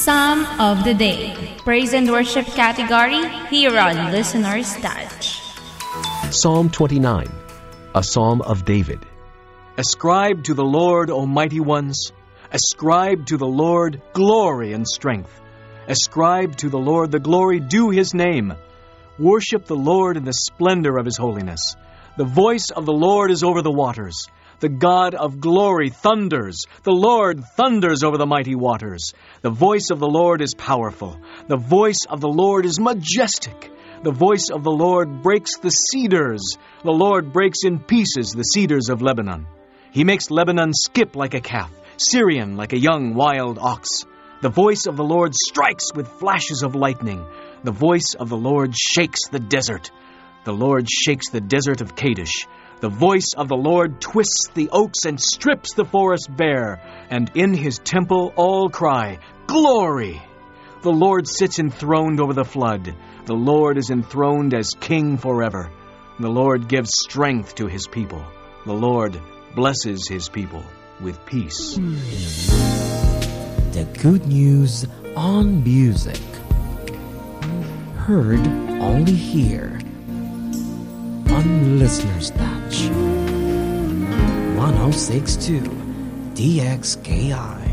Psalm of the Day. Praise and worship category here on Listener's Touch. Psalm 29, a Psalm of David. Ascribe to the Lord, O mighty ones. Ascribe to the Lord glory and strength. Ascribe to the Lord the glory due his name. Worship the Lord in the splendor of his holiness. The voice of the Lord is over the waters. The God of glory thunders. The Lord thunders over the mighty waters. The voice of the Lord is powerful. The voice of the Lord is majestic. The voice of the Lord breaks the cedars. The Lord breaks in pieces the cedars of Lebanon. He makes Lebanon skip like a calf, Syrian like a young wild ox. The voice of the Lord strikes with flashes of lightning. The voice of the Lord shakes the desert. The Lord shakes the desert of Kadesh. The voice of the Lord twists the oaks and strips the forest bare. And in his temple all cry, "Glory!" The Lord sits enthroned over the flood. The Lord is enthroned as king forever. The Lord gives strength to his people. The Lord blesses his people with peace. The good news on music. Heard only here on Listener's Touch. 106.2 DXKI.